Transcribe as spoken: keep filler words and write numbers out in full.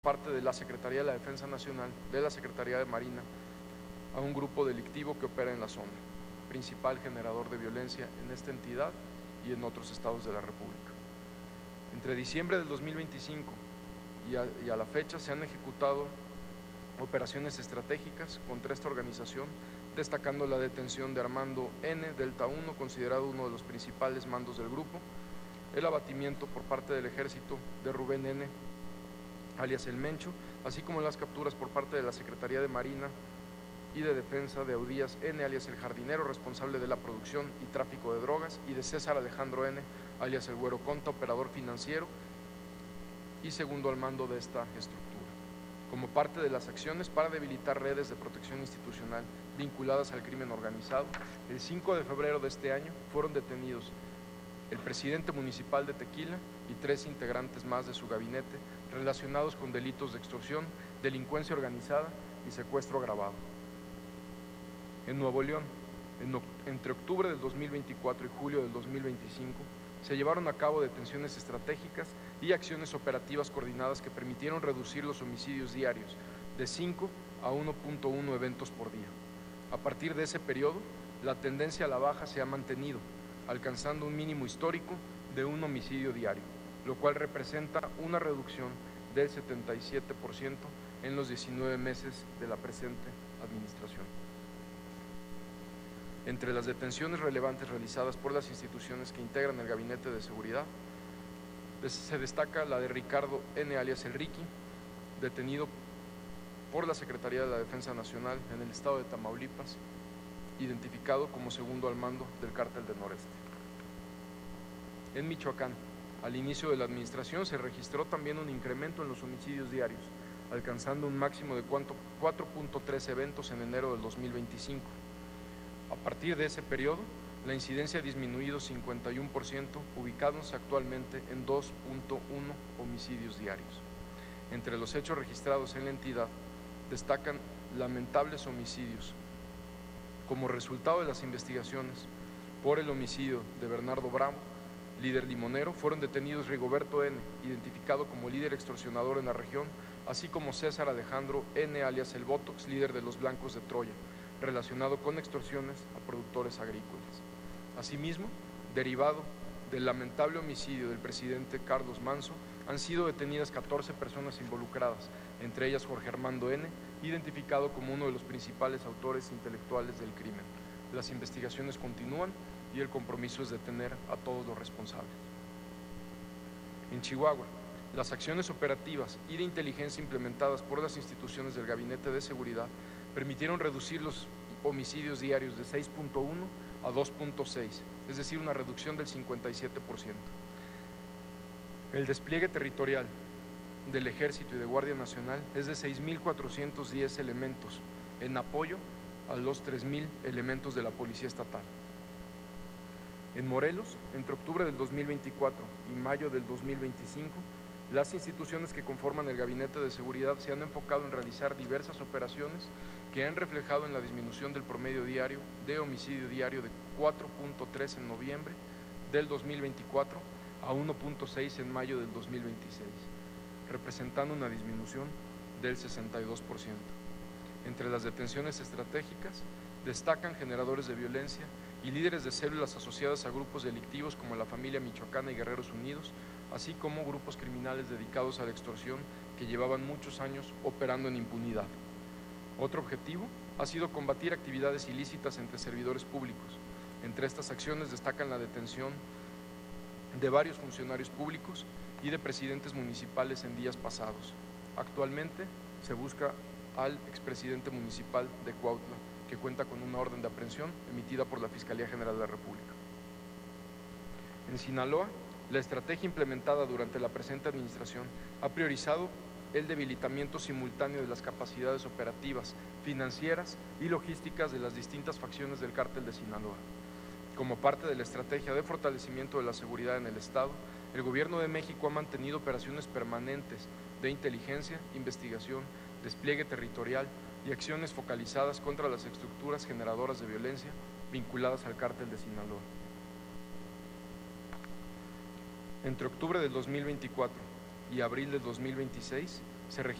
parte de la Secretaría de la Defensa Nacional, de la Secretaría de Marina, a un grupo delictivo que opera en la zona, principal generador de violencia en esta entidad y en otros estados de la República. Entre diciembre del dos mil veinticinco y a, y a la fecha se han ejecutado operaciones estratégicas contra esta organización, destacando la detención de Armando N., Delta uno, considerado uno de los principales mandos del grupo, el abatimiento por parte del Ejército de Rubén N., alias El Mencho, así como las capturas por parte de la Secretaría de Marina y de Defensa de Eudías N., alias El Jardinero, responsable de la producción y tráfico de drogas, y de César Alejandro N., alias El Güero Conta, operador financiero y segundo al mando de esta estructura. Como parte de las acciones para debilitar redes de protección institucional vinculadas al crimen organizado, el cinco de febrero de este año fueron detenidos el presidente municipal de Tequila y tres integrantes más de su gabinete relacionados con delitos de extorsión, delincuencia organizada y secuestro agravado. En Nuevo León, en, entre octubre del dos mil veinticuatro y julio del dos mil veinticinco, se llevaron a cabo detenciones estratégicas y acciones operativas coordinadas que permitieron reducir los homicidios diarios de cinco a uno punto uno eventos por día. A partir de ese periodo, la tendencia a la baja se ha mantenido, alcanzando un mínimo histórico de un homicidio diario, lo cual representa una reducción del setenta y siete por ciento en los diecinueve meses de la presente administración. Entre las detenciones relevantes realizadas por las instituciones que integran el Gabinete de Seguridad, se destaca la de Ricardo N., alias El Ricky, detenido por la Secretaría de la Defensa Nacional en el estado de Tamaulipas, identificado como segundo al mando del Cártel del Noreste. En Michoacán, al inicio de la administración, se registró también un incremento en los homicidios diarios, alcanzando un máximo de cuatro punto tres eventos en enero del dos mil veinticinco. A partir de ese periodo, la incidencia ha disminuido cincuenta y uno por ciento, ubicándose actualmente en dos punto uno homicidios diarios. Entre los hechos registrados en la entidad, destacan lamentables homicidios. Como resultado de las investigaciones por el homicidio de Bernardo Bravo, líder limonero, fueron detenidos Rigoberto N., identificado como líder extorsionador en la región, así como César Alejandro N., alias El Botox, líder de los Blancos de Troya, relacionado con extorsiones a productores agrícolas. Asimismo, derivado del lamentable homicidio del presidente Carlos Manso, han sido detenidas catorce personas involucradas, entre ellas Jorge Armando N., identificado como uno de los principales autores intelectuales del crimen. Las investigaciones continúan y el compromiso es detener a todos los responsables. En Chihuahua, las acciones operativas y de inteligencia implementadas por las instituciones del Gabinete de Seguridad permitieron reducir los homicidios diarios de seis punto uno a dos punto seis, es decir, una reducción del cincuenta y siete por ciento. El despliegue territorial del Ejército y de Guardia Nacional es de seis mil cuatrocientos diez elementos, en apoyo a los tres mil elementos de la Policía Estatal. En Morelos, entre octubre del dos mil veinticuatro y mayo del dos mil veinticinco, las instituciones que conforman el Gabinete de Seguridad se han enfocado en realizar diversas operaciones que han reflejado en la disminución del promedio diario de homicidio diario de cuatro punto tres en noviembre del dos mil veinticuatro a uno punto seis en mayo del dos mil veintiséis, representando una disminución del sesenta y dos por ciento. Entre las detenciones estratégicas destacan generadores de violencia y líderes de células asociadas a grupos delictivos como la Familia Michoacana y Guerreros Unidos, así como grupos criminales dedicados a la extorsión que llevaban muchos años operando en impunidad. Otro objetivo ha sido combatir actividades ilícitas entre servidores públicos. Entre estas acciones destacan la detención de varios funcionarios públicos y de presidentes municipales en días pasados. Actualmente se busca al expresidente municipal de Cuautla, que cuenta con una orden de aprehensión emitida por la Fiscalía General de la República. En Sinaloa, la estrategia implementada durante la presente administración ha priorizado el debilitamiento simultáneo de las capacidades operativas, financieras y logísticas de las distintas facciones del Cártel de Sinaloa. Como parte de la estrategia de fortalecimiento de la seguridad en el Estado, el Gobierno de México ha mantenido operaciones permanentes de inteligencia, investigación, despliegue territorial y acciones focalizadas contra las estructuras generadoras de violencia vinculadas al Cártel de Sinaloa. Entre octubre del dos mil veinticuatro y abril del dos mil veintiséis se